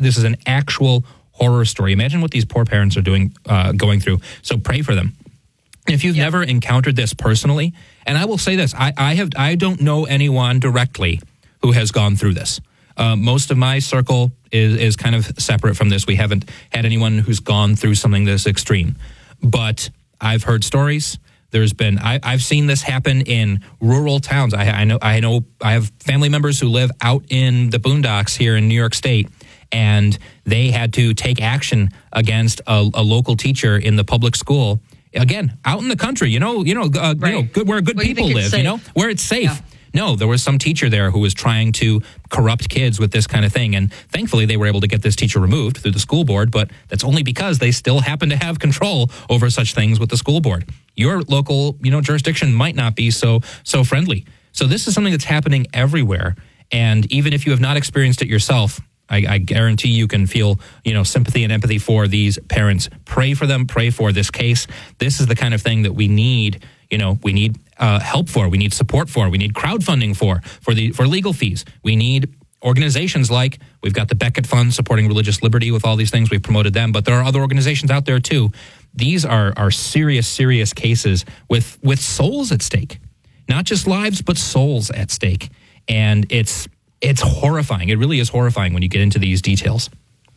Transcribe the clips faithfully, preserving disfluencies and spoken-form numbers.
this is an actual horror story. Imagine what these poor parents are doing, uh, going through. So pray for them. If you've yeah. never encountered this personally, and I will say this, I, I have I don't know anyone directly who has gone through this. Uh, most of my circle is is kind of separate from this. We haven't had anyone who's gone through something this extreme, but I've heard stories. There's been I, I've seen this happen in rural towns. I, I know I know I have family members who live out in the boondocks here in New York State, and they had to take action against a, a local teacher in the public school. Again, out in the country, you know, you know, uh, right. you know, good, where good well, people you live, you know, where it's safe. Yeah. No, there was some teacher there who was trying to corrupt kids with this kind of thing. And thankfully, they were able to get this teacher removed through the school board. But that's only because they still happen to have control over such things with the school board. Your local, you know, jurisdiction might not be so so friendly. So this is something that's happening everywhere. And even if you have not experienced it yourself, I, I guarantee you can feel, you know, sympathy and empathy for these parents. Pray for them. Pray for this case. This is the kind of thing that we need. You know, we need uh, help for. We need support for. We need crowdfunding for for the for legal fees. We need organizations like we've got the Beckett Fund supporting religious liberty with all these things. We've promoted them, but there are other organizations out there too. These are are serious, serious cases with with souls at stake, not just lives, but souls at stake, and it's. It's horrifying. It really is horrifying when you get into these details.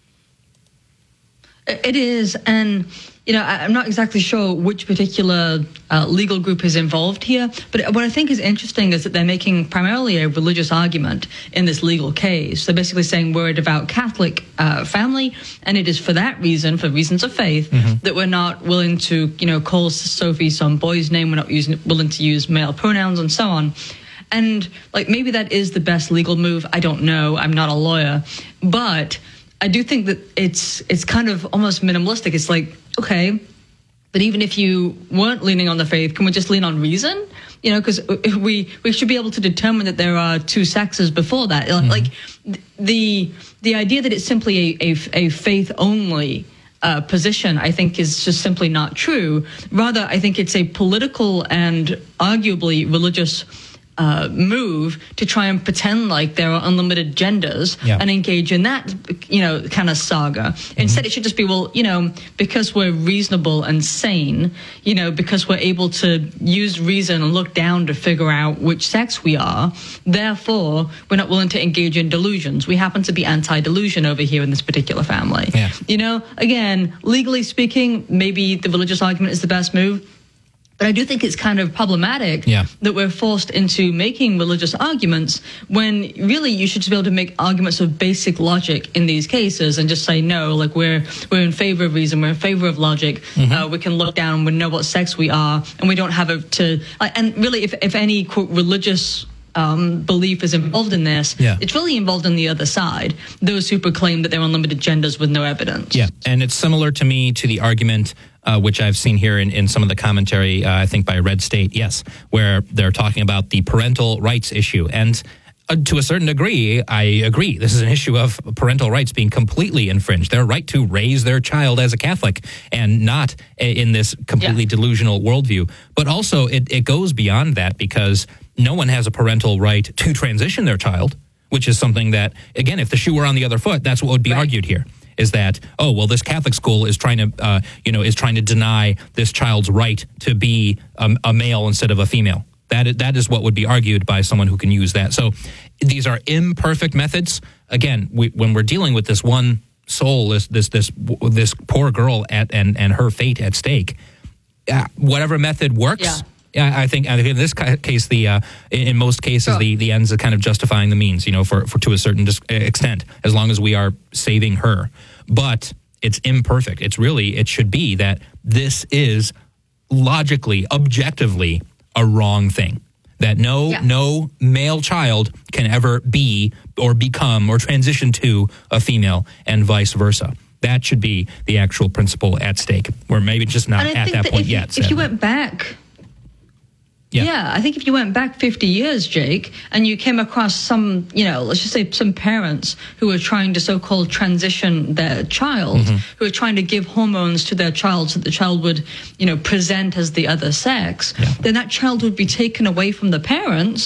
It is. And, you know, I'm not exactly sure which particular uh, legal group is involved here. But what I think is interesting is that they're making primarily a religious argument in this legal case. They're basically saying we're a devout Catholic uh, family, and it is for that reason, for reasons of faith, mm-hmm. that we're not willing to, you know, call Sophie some boy's name. We're not using, willing to use male pronouns and so on. And, like, maybe that is the best legal move. I don't know. I'm not a lawyer. But I do think that it's it's kind of almost minimalistic. It's like, okay, but even if you weren't leaning on the faith, can we just lean on reason? You know, because we, we should be able to determine that there are two sexes before that. Mm-hmm. Like, the the idea that it's simply a, a, a faith-only uh, position, I think, is just simply not true. Rather, I think it's a political and arguably religious Uh, move to try and pretend like there are unlimited genders yeah. and engage in that, you know, kind of saga. Mm-hmm. Instead, it should just be, well, you know, because we're reasonable and sane, you know, because we're able to use reason and look down to figure out which sex we are, therefore, we're not willing to engage in delusions. We happen to be anti-delusion over here in this particular family. Yeah. You know, again, legally speaking, maybe the religious argument is the best move. But I do think it's kind of problematic yeah. that we're forced into making religious arguments when really you should just be able to make arguments of basic logic in these cases and just say, no, like we're we're in favor of reason, we're in favor of logic. Mm-hmm. Uh, we can look down and we know what sex we are, and we don't have a, to. Uh, and really, if if any quote religious Um, belief is involved in this, yeah. it's really involved on the other side, those who proclaim that they're unlimited genders with no evidence. Yeah, and it's similar to me to the argument, uh, which I've seen here in, in some of the commentary, uh, I think by Red State, yes, where they're talking about the parental rights issue. And uh, to a certain degree, I agree. This is an issue of parental rights being completely infringed. Their right to raise their child as a Catholic and not in this completely yeah. delusional worldview. But also, it, it goes beyond that because no one has a parental right to transition their child, which is something that, again, if the shoe were on the other foot, that's what would be right. argued here, is that, oh, well, this Catholic school is trying to, uh, you know, is trying to deny this child's right to be a, a male instead of a female. That is, that is what would be argued by someone who can use that. So these are imperfect methods. Again, we, when we're dealing with this one soul, this this this this poor girl at and, and her fate at stake, uh, whatever method works. Yeah. Yeah, I think, I think in this case, the uh, in most cases, sure. the, the ends are kind of justifying the means, you know, for, for to a certain dis- extent, as long as we are saving her. But it's imperfect. It's really, it should be that this is logically, objectively a wrong thing. That no yeah. no male child can ever be or become or transition to a female and vice versa. That should be the actual principle at stake. Or maybe just not at that, that point if, yet. If sadly. you went back... Yeah. yeah, I think if you went back fifty years, Jake, and you came across some, you know, let's just say some parents who were trying to so-called transition their child, mm-hmm. who were trying to give hormones to their child so that the child would, you know, present as the other sex, yeah. then that child would be taken away from the parents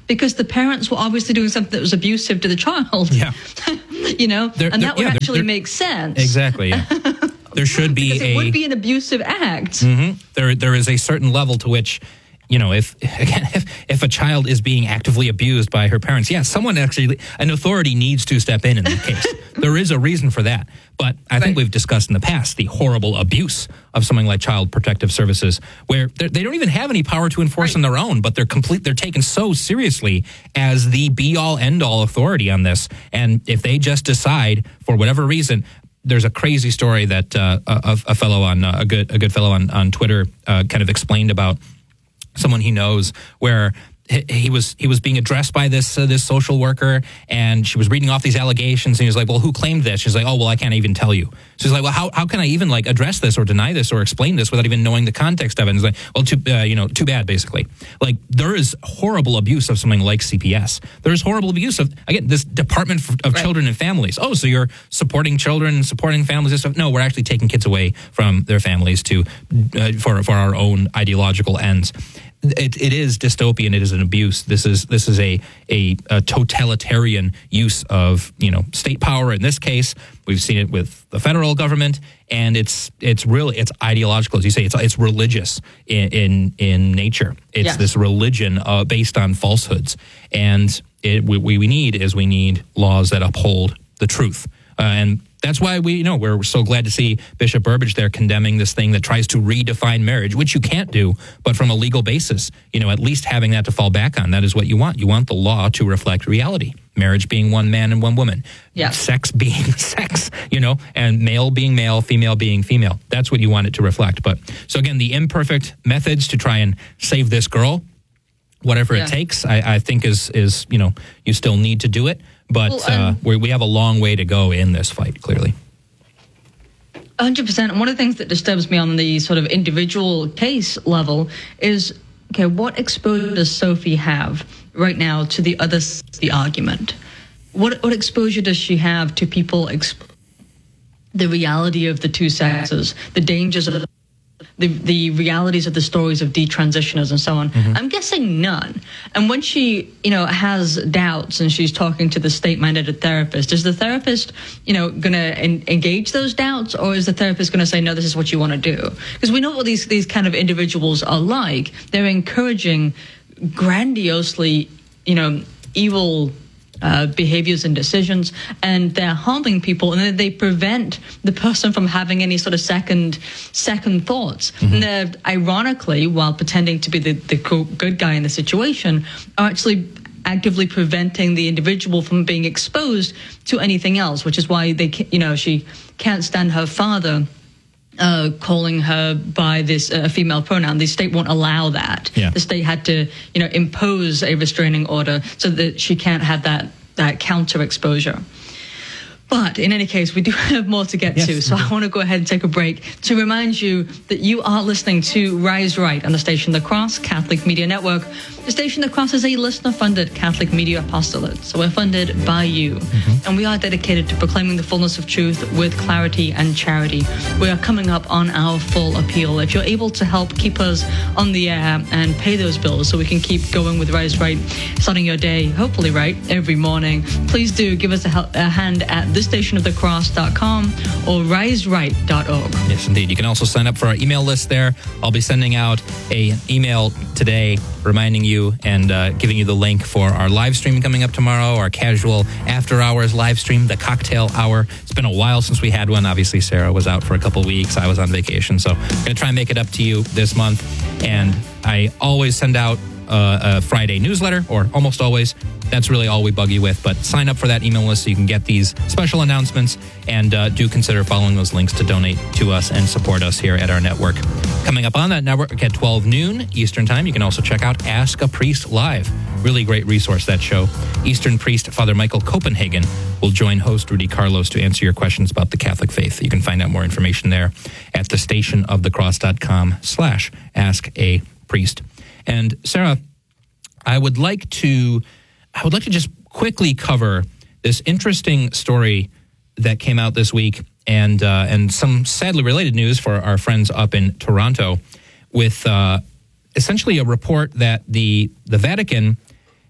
because the parents were obviously doing something that was abusive to the child. Yeah. you know, They're, and they're, that would yeah, actually they're, make sense. Exactly, yeah. There should be because a... it would be an abusive act. Mm-hmm. There, there is a certain level to which, you know, if again, if, if a child is being actively abused by her parents, yeah, someone actually, an authority needs to step in in that case. There is a reason for that. But I right. think we've discussed in the past the horrible abuse of something like Child Protective Services, where they don't even have any power to enforce right. on their own, but they're complete. They're taken so seriously as the be-all, end-all authority on this. And if they just decide, for whatever reason, there's a crazy story that uh, a, a fellow on uh, a good a good fellow on on Twitter uh, kind of explained about someone he knows where he, he was he was being addressed by this uh, this social worker, and she was reading off these allegations, and he was like, well, who claimed this? She's like, oh, well, I can't even tell you. So he's like, well, how how can I even like address this or deny this or explain this without even knowing the context of it? And he's like, well, too uh, you know, too bad, basically. Like, there is horrible abuse of something like C P S. There is horrible abuse of, again, this Department of right. Children and Families. Oh, so you're supporting children, supporting families and stuff? No, we're actually taking kids away from their families to uh, for for our own ideological ends. It, it is dystopian. It is an abuse. This is this is a, a a totalitarian use of, you know, state power. In this case, we've seen it with the federal government, and it's it's really it's ideological, as you say. It's it's religious in in, in nature. It's yes. this religion uh, based on falsehoods, and it, what we, we need is we need laws that uphold the truth, uh, and. That's why we, you know, we're so glad to see Bishop Burbidge there condemning this thing that tries to redefine marriage, which you can't do, but from a legal basis, you know, at least having that to fall back on. That is what you want. You want the law to reflect reality. Marriage being one man and one woman. Yeah. Sex being sex, you know, and male being male, female being female. That's what you want it to reflect. But so again, the imperfect methods to try and save this girl, whatever yeah. it takes, I, I think is, is, you know, you still need to do it. But well, um, uh, we we have a long way to go in this fight, clearly. one hundred percent. And one of the things that disturbs me on the sort of individual case level is, okay, what exposure does Sophie have right now to the other side of the argument? What, what exposure does she have to people, exp- the reality of the two sexes, the dangers of the, the realities of the stories of detransitioners and so on? Mm-hmm. I'm guessing none. And when she, you know, has doubts and she's talking to the state-mandated therapist, is the therapist, you know, going to en- engage those doubts, or is the therapist going to say, no, this is what you want to do? Because we know what these, these kind of individuals are like. They're encouraging grandiosely, you know, evil Uh, behaviors and decisions, and they're harming people, and then they prevent the person from having any sort of second second thoughts. Mm-hmm. And they're, ironically, while pretending to be the, the good guy in the situation, are actually actively preventing the individual from being exposed to anything else, which is why they, you know, she can't stand her father Uh, calling her by this uh, female pronoun. The state won't allow that. Yeah. The state had to, you know, impose a restraining order so that she can't have that that counter exposure. But in any case, we do have more to get yes, to, so I want to go ahead and take a break to remind you that you are listening to Rise Right on the station The Cross Catholic Media Network. The station The Cross is a listener-funded Catholic media apostolate, so we're funded by you. Mm-hmm. And we are dedicated to proclaiming the fullness of truth with clarity and charity. We are coming up on our full appeal. If you're able to help keep us on the air and pay those bills so we can keep going with Rise Right, starting your day, hopefully right, every morning, please do give us a, help, a hand at this station of the cross dot com or rise right dot org. Yes, indeed. You can also sign up for our email list there. I'll be sending out a email today reminding you and uh, giving you the link for our live stream coming up tomorrow, our casual after hours live stream, the cocktail hour. It's been a while since we had one. Obviously, Sarah was out for a couple weeks. I was on vacation. So I'm going to try and make it up to you this month. And I always send out uh, a Friday newsletter, or almost always. That's really all we bug you with. But sign up for that email list so you can get these special announcements, and uh, do consider following those links to donate to us and support us here at our network. Coming up on that network at twelve noon Eastern Time, you can also check out Ask a Priest Live. Really great resource, that show. Eastern Priest Father Michael Copenhagen will join host Rudy Carlos to answer your questions about the Catholic faith. You can find out more information there at the station of the cross dot com slash ask a priest. And Sarah, I would like to I would like to just quickly cover this interesting story that came out this week, and uh, and some sadly related news for our friends up in Toronto, with uh, essentially a report that the the Vatican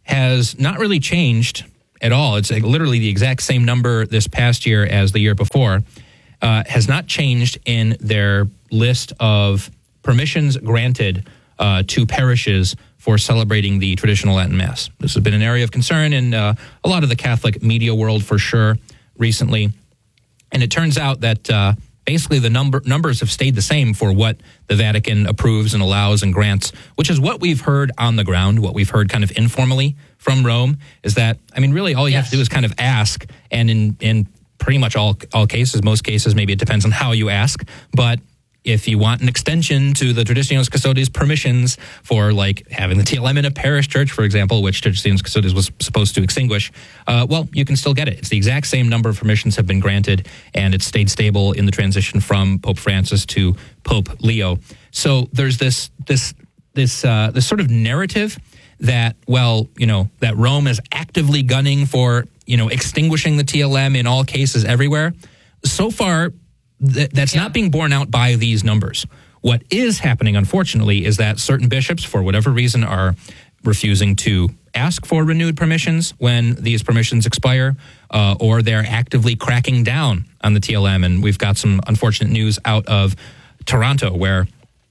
has not really changed at all. It's like literally the exact same number this past year as the year before. Uh, has not changed in their list of permissions granted uh, to parishes for celebrating the traditional Latin Mass. This has been an area of concern in uh, a lot of the Catholic media world for sure recently. And it turns out that uh, basically the number numbers have stayed the same for what the Vatican approves and allows and grants, which is what we've heard on the ground, what we've heard kind of informally from Rome, is that, I mean, really all you yes. have to do is kind of ask, and in, in pretty much all all cases, most cases, maybe it depends on how you ask, but if you want an extension to the Traditionis Custodes permissions for, like, having the T L M in a parish church, for example, which Traditionis Custodes was supposed to extinguish, uh, well, you can still get it. It's the exact same number of permissions have been granted, and it's stayed stable in the transition from Pope Francis to Pope Leo. So there's this this this uh, this sort of narrative that, well, you know, that Rome is actively gunning for, you know, extinguishing the T L M in all cases everywhere. So far, th- that's yeah. not being borne out by these numbers. What is happening, unfortunately, is that certain bishops, for whatever reason, are refusing to ask for renewed permissions when these permissions expire, uh, or they're actively cracking down on the T L M. And we've got some unfortunate news out of Toronto, where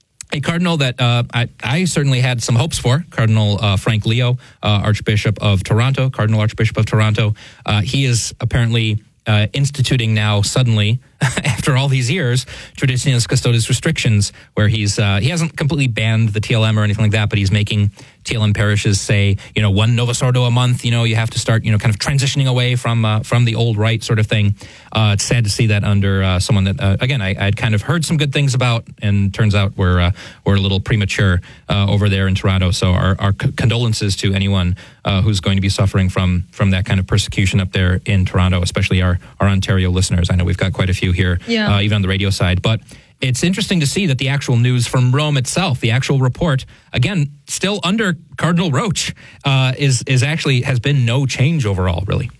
a cardinal that uh, I, I certainly had some hopes for, Cardinal uh, Frank Leo, uh, Archbishop of Toronto, Cardinal Archbishop of Toronto. Uh, he is apparently uh, instituting now suddenly, after all these years, Traditionis Custodes restrictions, where he's uh, he hasn't completely banned the T L M or anything like that, but he's making T L M parishes say, you know, one Novus Ordo a month. You know, you have to start, you know, kind of transitioning away from uh, from the old rite sort of thing. Uh, it's sad to see that under uh, someone that, uh, again, I, I'd kind of heard some good things about, and turns out we're uh, we're a little premature uh, over there in Toronto. So our, our condolences to anyone uh, who's going to be suffering from from that kind of persecution up there in Toronto, especially our our Ontario listeners. I know we've got quite a few here, yeah. uh, even on the radio side, but it's interesting to see that the actual news from Rome itself, the actual report, again, still under Cardinal Roach, uh, is is actually has been no change overall, really.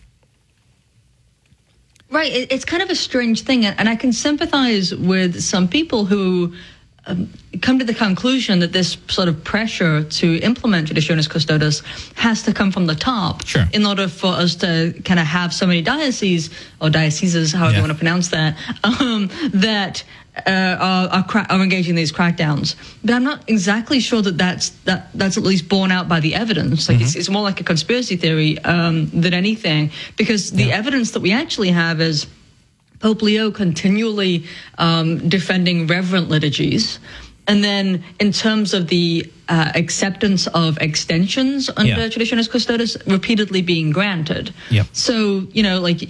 Right. It's kind of a strange thing, and I can sympathize with some people who um, come to the conclusion that this sort of pressure to implement Traditionis Custodes has to come from the top, sure. in order for us to kind of have so many dioceses, or dioceses, however yeah. you want to pronounce that, um, that uh, are, are, cra- are engaging in these crackdowns. But I'm not exactly sure that that's, that, that's at least borne out by the evidence. Like mm-hmm. it's, it's more like a conspiracy theory um, than anything, because the yeah. evidence that we actually have is Pope Leo continually um, defending reverent liturgies. And then in terms of the uh, acceptance of extensions under yeah. Traditionis Custodes repeatedly being granted. Yep. So, you know, like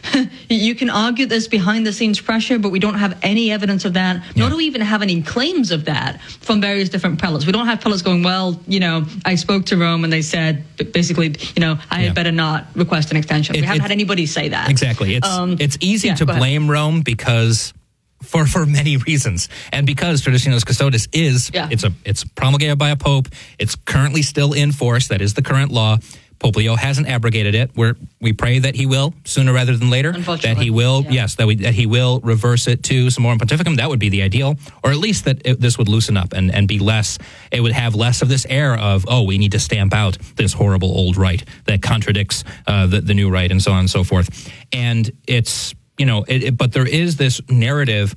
you can argue there's behind the scenes pressure, but we don't have any evidence of that. Yeah. Nor do we even have any claims of that from various different prelates. We don't have prelates going, well, you know, I spoke to Rome and they said basically, you know, I yeah. had better not request an extension. It, we haven't had anybody say that. Exactly. It's, um, it's easy yeah, to blame Rome because... For, for many reasons. And because Traditionis Custodes is, yeah. it's a it's promulgated by a pope, it's currently still in force, that is the current law. Pope Leo hasn't abrogated it. We're, we pray that he will, sooner rather than later, that he will, yeah. yes, that, we, that he will reverse it to Summorum Pontificum. That would be the ideal, or at least that it, this would loosen up and, and be less, it would have less of this air of, oh, we need to stamp out this horrible old rite that contradicts uh, the, the new rite, and so on and so forth. And it's, you know, it, it, but there is this narrative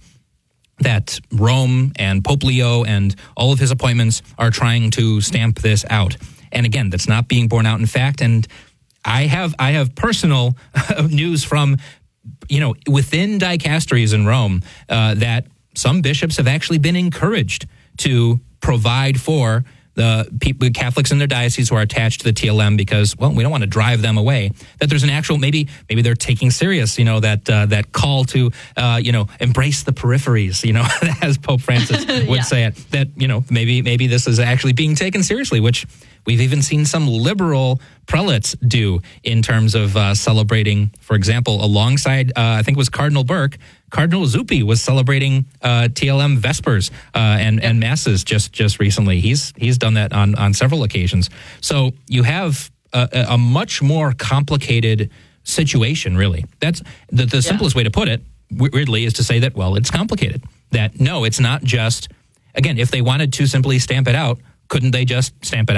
that Rome and Pope Leo and all of his appointments are trying to stamp this out. And again, that's not being borne out in fact. And I have I have personal news from, you know, within dicasteries in Rome uh, that some bishops have actually been encouraged to provide for the people, Catholics in their diocese who are attached to the T L M because, well, we don't want to drive them away. That there's an actual, maybe maybe they're taking serious, you know, that uh, that call to, uh, you know, embrace the peripheries, you know, as Pope Francis would yeah. say it. That, you know, maybe maybe this is actually being taken seriously, which we've even seen some liberal prelates do in terms of uh, celebrating, for example, alongside, uh, I think it was Cardinal Burke, Cardinal Zuppi was celebrating uh, T L M Vespers uh, and, and Masses just, just recently. He's he's done that on, on several occasions. So you have a, a much more complicated situation, really. That's the, the yeah. simplest way to put it, weirdly, is to say that, well, it's complicated. That, no, it's not just, again, if they wanted to simply stamp it out, couldn't they just stamp it out?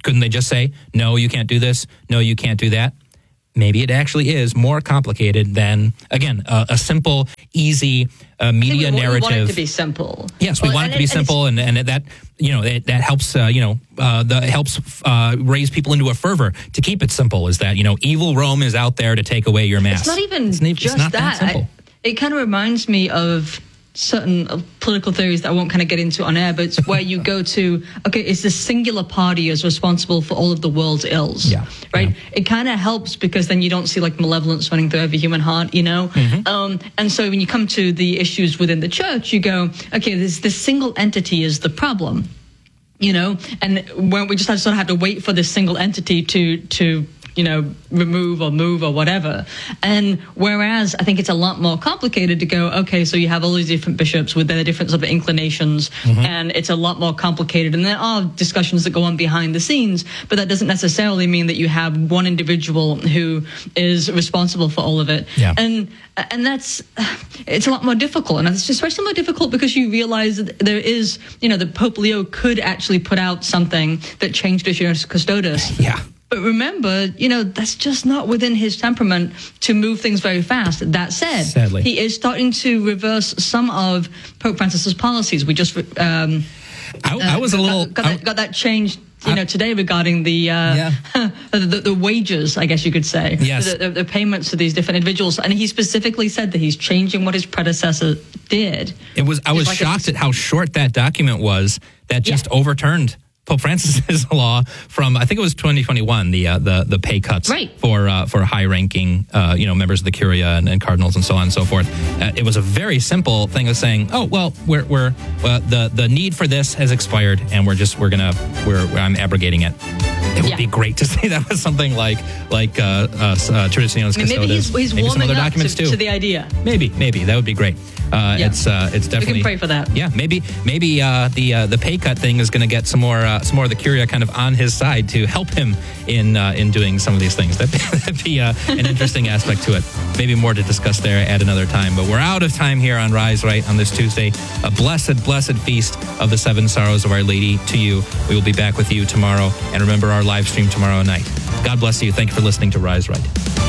Couldn't they just say, no, you can't do this, no, you can't do that? Maybe it actually is more complicated than, again, uh, a simple, easy uh, media we, narrative. We want it to be simple. Yes, we well, want it to be and simple, and, and that you know it, that helps. Uh, you know, uh, the helps uh, raise people into a fervor to keep it simple. Is that you know, evil Rome is out there to take away your mass. It's not even it's, it's just not that. that simple. I, it kind of reminds me of certain uh, political theories that I won't kind of get into on air, but it's where you go to, okay, it's the singular party is responsible for all of the world's ills, yeah, right? Yeah. It kind of helps because then you don't see like malevolence running through every human heart, you know? Mm-hmm. Um, and so when you come to the issues within the church, you go, okay, this, this single entity is the problem, you know? And when we just have, sort of have to wait for this single entity to, to, you know, remove or move or whatever. And whereas I think it's a lot more complicated to go, okay, so you have all these different bishops with their different sort of inclinations, mm-hmm. and it's a lot more complicated. And there are discussions that go on behind the scenes, but that doesn't necessarily mean that you have one individual who is responsible for all of it. Yeah. And and that's, it's a lot more difficult. And it's especially more difficult because you realize that there is, you know, the Pope Leo could actually put out something that changed Aegis Custodes. Yeah. But remember, you know, that's just not within his temperament to move things very fast. That said, Sadly. he is starting to reverse some of Pope Francis's policies. We just um, I, I was a little got, got, that, got that changed, you I, know, today regarding the, uh, yeah. the, the the wages, I guess you could say, yes. the, the, the payments to these different individuals. And he specifically said that he's changing what his predecessor did. It was I was like shocked a, at how short that document was that just yeah. overturned Pope Francis's law from, I think it was twenty twenty-one, the uh, the the pay cuts right. for uh, for high-ranking uh, you know members of the Curia and, and cardinals and so on and so forth. Uh, it was a very simple thing of saying, oh well, we're we're uh, the the need for this has expired, and we're just we're gonna we're I'm abrogating it. It would yeah. be great to say that was something like like uh, uh, uh, Traditionis I mean, Custodes. maybe he's, he's maybe some warming other up documents to, too. to the idea. Maybe maybe that would be great. Uh, yeah. It's uh, it's definitely. We can pray for that. Yeah, maybe maybe uh, the uh, the pay cut thing is going to get some more uh, some more of the Curia kind of on his side to help him in uh, in doing some of these things. That'd be, that'd be uh, an interesting aspect to it. Maybe more to discuss there at another time. But we're out of time here on Rise Right on this Tuesday. A blessed blessed feast of the Seven Sorrows of Our Lady to you. We will be back with you tomorrow, and remember our live stream tomorrow night. God bless you. Thank you for listening to Rise Right.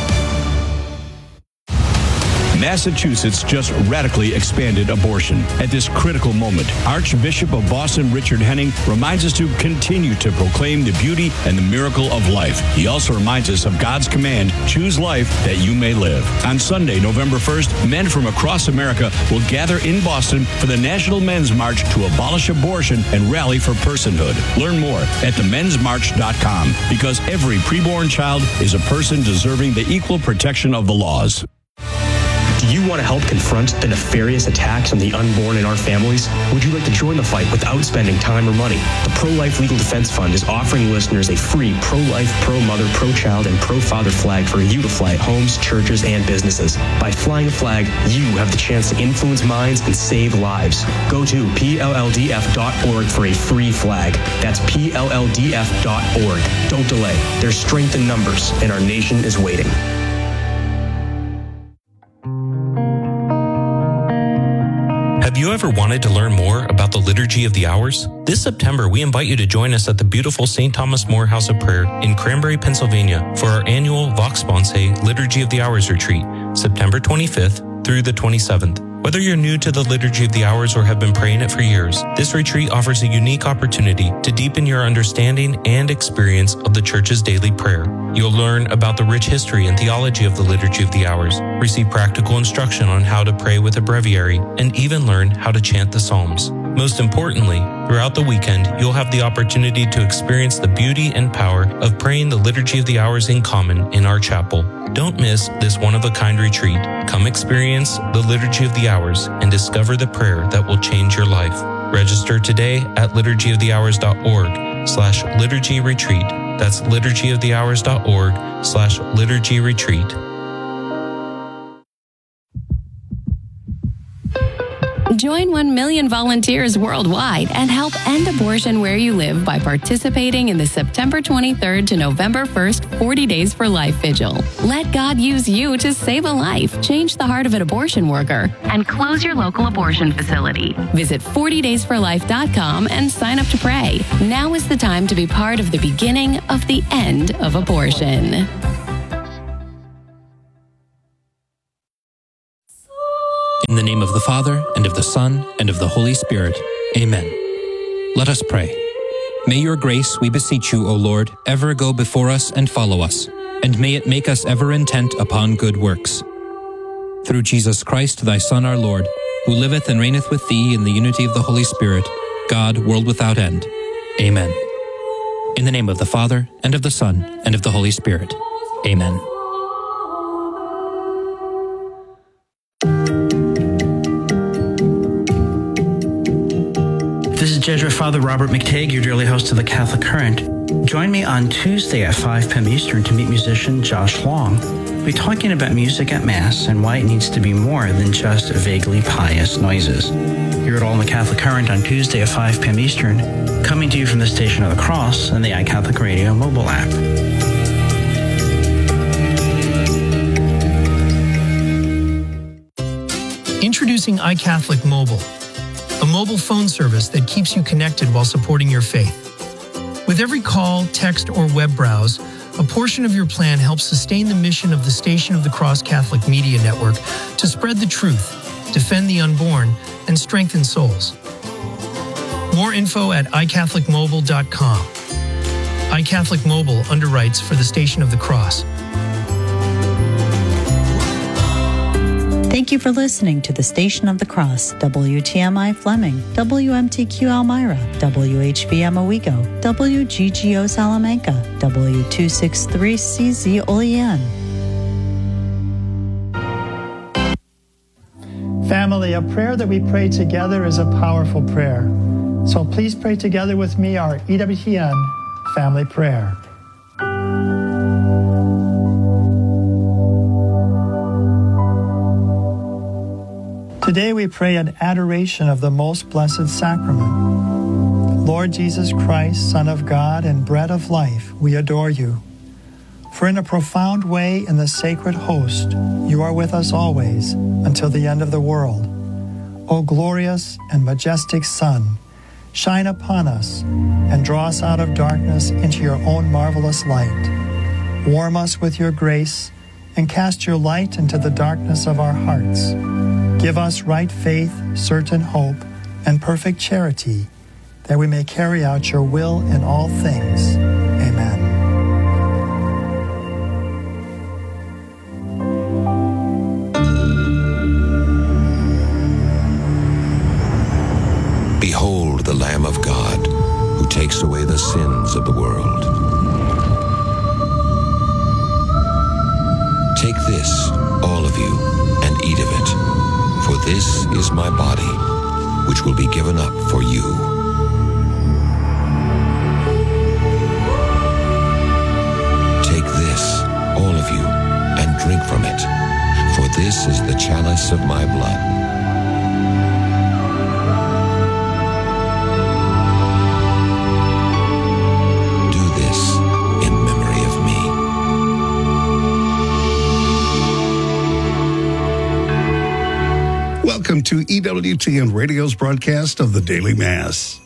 Massachusetts just radically expanded abortion. At this critical moment, Archbishop of Boston Richard Henning reminds us to continue to proclaim the beauty and the miracle of life. He also reminds us of God's command, choose life that you may live. On Sunday, November first, men from across America will gather in Boston for the National Men's March to abolish abortion and rally for personhood. Learn more at the men's march dot com, because every preborn child is a person deserving the equal protection of the laws. Do you want to help confront the nefarious attacks on the unborn in our families? Would you like to join the fight without spending time or money? The Pro-Life Legal Defense Fund is offering listeners a free pro-life, pro-mother, pro-child, and pro-father flag for you to fly at homes, churches, and businesses. By flying a flag, you have the chance to influence minds and save lives. Go to P L L D F dot org for a free flag. That's P L L D F dot org. Don't delay. There's strength in numbers, and our nation is waiting. Have you ever wanted to learn more about the Liturgy of the Hours? This September, we invite you to join us at the beautiful Saint Thomas More House of Prayer in Cranberry, Pennsylvania for our annual Vox Sponsae Liturgy of the Hours retreat, September twenty-fifth through the twenty-seventh. Whether you're new to the Liturgy of the Hours or have been praying it for years, this retreat offers a unique opportunity to deepen your understanding and experience of the Church's daily prayer. You'll learn about the rich history and theology of the Liturgy of the Hours, receive practical instruction on how to pray with a breviary, and even learn how to chant the Psalms. Most importantly, throughout the weekend, you'll have the opportunity to experience the beauty and power of praying the Liturgy of the Hours in common in our chapel. Don't miss this one-of-a-kind retreat. Come experience the Liturgy of the Hours and discover the prayer that will change your life. Register today at liturgy of the hours dot org slash liturgy retreat. That's liturgy of the hours dot org slash liturgy retreat. Join one million volunteers worldwide and help end abortion where you live by participating in the September twenty-third to November first forty Days for Life Vigil. Let God use you to save a life, change the heart of an abortion worker, and close your local abortion facility. Visit forty days for life dot com and sign up to pray. Now is the time to be part of the beginning of the end of abortion. In the name of the Father, and of the Son, and of the Holy Spirit. Amen. Let us pray. May your grace, we beseech you, O Lord, ever go before us and follow us, and may it make us ever intent upon good works. Through Jesus Christ, thy Son, our Lord, who liveth and reigneth with thee in the unity of the Holy Spirit, God, world without end. Amen. In the name of the Father, and of the Son, and of the Holy Spirit. Amen. This is Jesuit Father Robert McTague, your dearly host of the Catholic Current. Join me on Tuesday at five p.m. Eastern to meet musician Josh Long. We'll be talking about music at Mass and why it needs to be more than just vaguely pious noises. Hear it all in the Catholic Current on Tuesday at five p.m. Eastern, coming to you from the Station of the Cross and the iCatholic Radio mobile app. Introducing iCatholic Mobile, a mobile phone service that keeps you connected while supporting your faith. With every call, text, or web browse, a portion of your plan helps sustain the mission of the Station of the Cross Catholic Media Network to spread the truth, defend the unborn, and strengthen souls. More info at i catholic mobile dot com. iCatholic Mobile underwrites for the Station of the Cross. Thank you for listening to the Station of the Cross, W T M I Fleming, W M T Q Elmira, W H B M Owego, W G G O Salamanca, W two sixty-three C Z Olean. Family, a prayer that we pray together is a powerful prayer. So please pray together with me our E W T N family prayer. Today we pray an adoration of the Most Blessed Sacrament. Lord Jesus Christ, Son of God and Bread of Life, we adore you. For in a profound way in the sacred host, you are with us always until the end of the world. O glorious and majestic Son, shine upon us and draw us out of darkness into your own marvelous light. Warm us with your grace and cast your light into the darkness of our hearts. Give us right faith, certain hope, and perfect charity, that we may carry out your will in all things. Amen. Behold the Lamb of God, who takes away the sins of the world. Take this, all of you, and eat of it. For this is my body, which will be given up for you. Take this, all of you, and drink from it, for this is the chalice of my blood. Do this in memory of me. Welcome to E W T N Radio's broadcast of the Daily Mass.